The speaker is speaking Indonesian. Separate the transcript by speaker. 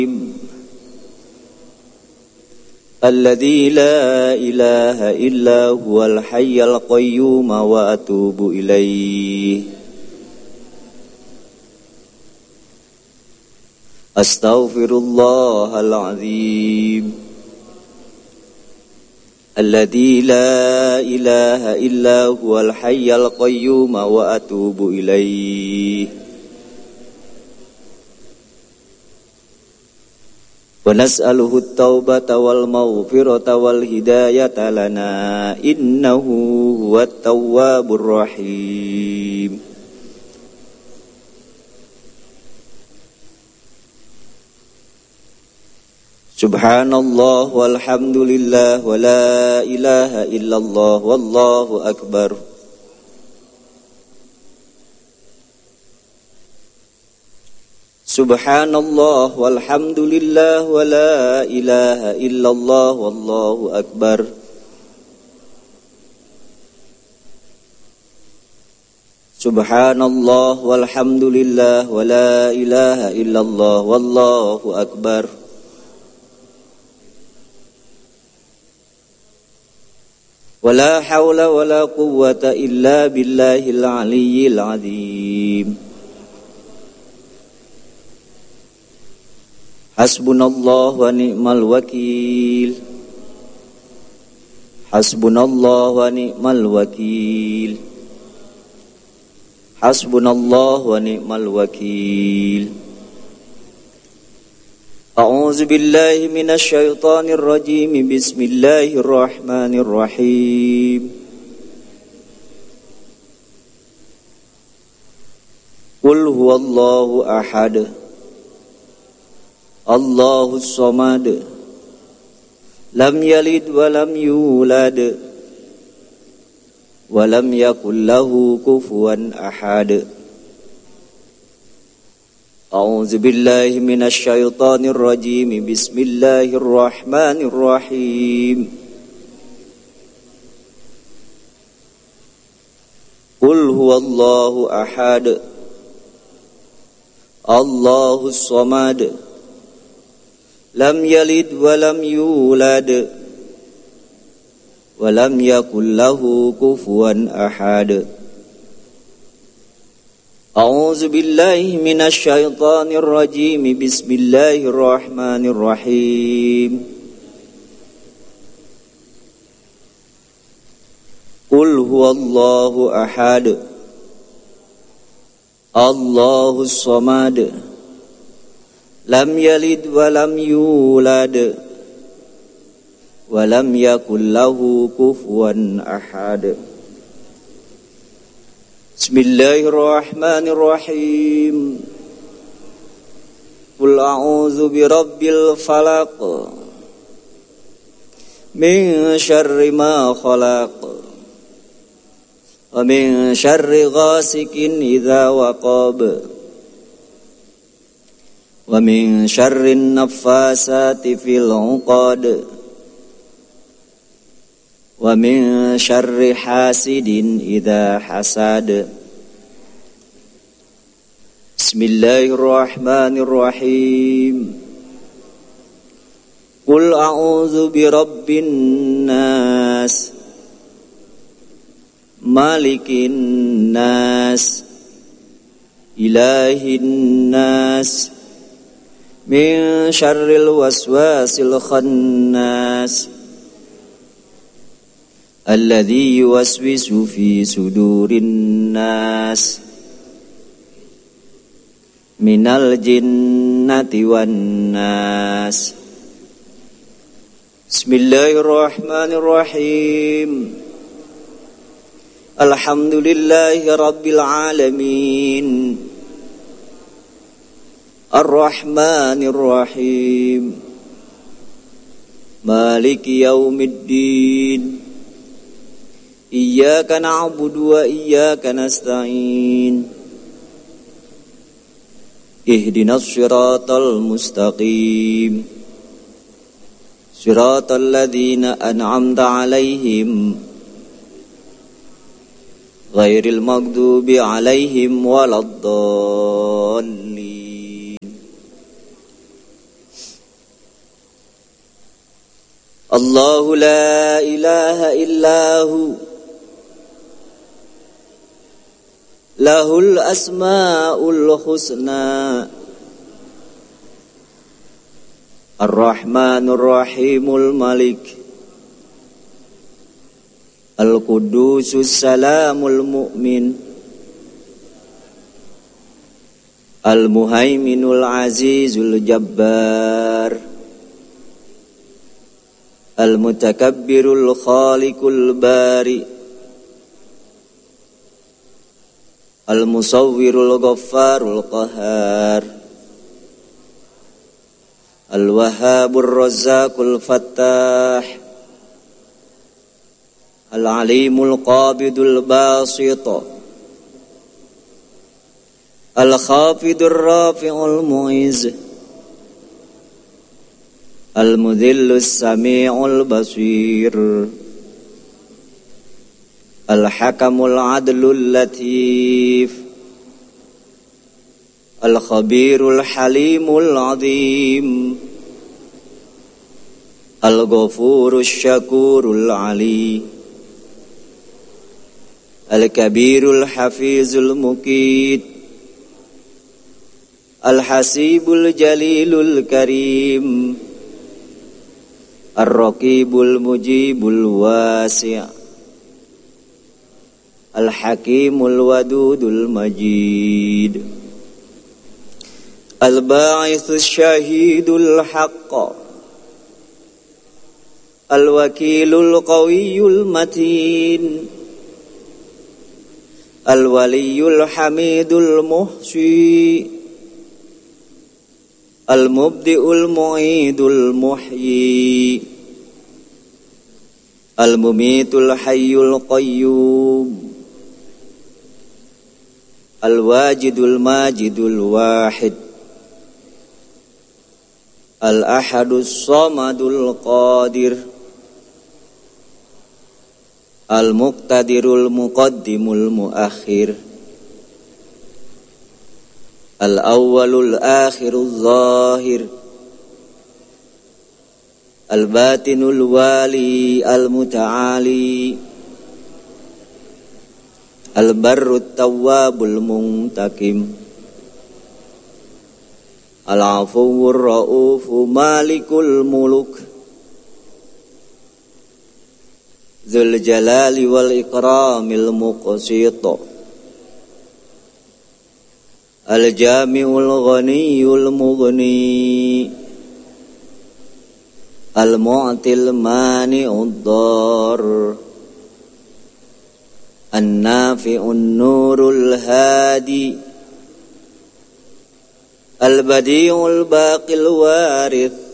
Speaker 1: الذي لا إله إلا هو الحي القيوم وأتوب إليه أستغفر الله العظيم الذي لا إله إلا هو الحي القيوم وأتوب إليه ونسأله التوبة والمغفرة والهداية لنا إنه هو التواب الرحيم سبحان الله والحمد لله ولا إله إلا الله والله أكبر سبحان الله والحمد لله ولا إله إلا الله والله أكبر سبحان الله والحمد لله ولا إله إلا الله والله أكبر ولا حول ولا قوة إلا بالله العلي العظيم حسبنا الله ونعم الوكيل حسبنا الله ونعم الوكيل حسبنا الله ونعم الوكيل أعوذ بالله من الشيطان الرجيم بسم الله الرحمن الرحيم قل هو الله أحد الله الصمد لم يلد ولم يولد ولم يكن له كفوا أحد أعوذ بالله من الشيطان الرجيم بسم الله الرحمن الرحيم قل هو الله أحد الله الصمد لم يلد ولم يولد ولم يكن له كفوا أحد أعوذ بالله من الشيطان الرجيم بسم الله الرحمن الرحيم قل هو الله أحد الله الصمد لم يلد ولم يولد ولم يكن له كفوا أحد بسم الله الرحمن الرحيم قل أعوذ برب الفلق من شر ما خلق ومن شر غاسق إذا وقب ومن شر النفاسات في العقد ومن شر حاسد إذا حسد بسم الله الرحمن الرحيم قل أعوذ برب الناس مالك الناس إله الناس من شر الوسواس الخناس الذي يوسوس في صدور الناس من الجنة والناس بسم الله الرحمن الرحيم الحمد لله رب العالمين الرحمن الرحيم مالك يوم الدين إياك نعبد وإياك نستعين اهدنا الصراط المستقيم صراط الذين أنعمت عليهم غير المغضوب عليهم ولا الضالين Allahu la ilaha illahu lahul asma'ul husna Ar-Rahmanur Rahimul Malik Al-Qudusus Salamul Mu'min Al-Muhaiminul Azizul Jabbar Al-Mutakabbirul Khaliqul Bari Al-Musawwirul Ghaffarul Qahhar Al-Wahhabur Razzaqul Fattah Al-Alimul Qabidul Basit Al-Khafidur Rafi'ul Mu'izz Al-Mudhillus Sami'ul Basir Al-Hakamul Adlul Latif Al-Khabirul Halimul Azim Al-Ghafurus Syakurul Ali Al-Kabirul Hafizul Muqit Al-Hasibul Jalilul Karim Ar-Raqibul Mujibul Wasi' Al-Hakimul Wadudul Majid Al-Ba'ithus Syahidul Haqq Al-Wakilul Qawiyul Matin Al-Waliyul Hamidul Muhsi Al-Mubdi'ul Mu'idul Muhyi Al-Mumitul Hayyul Qayyum Al-Wajidul Majidul Wahid Al-Ahadus Samadul Qadir Al-Muqtadirul Muqaddimul Muakhir Al-Awwalul Akhirul Zahir Al-Batinul Wali Al-Muta'ali Al-Barrut Tawwabul Muntakim Al-Afuwur Ra'ufu Malikul Muluk Dzul Jalali wal Ikramil Muqsita Al-Jami'ul Ghaniyul Mughni Al-Mu'til Mani'ud Dar An-Nafi'un Nurul Hadi Al-Badi'ul Baqil Warith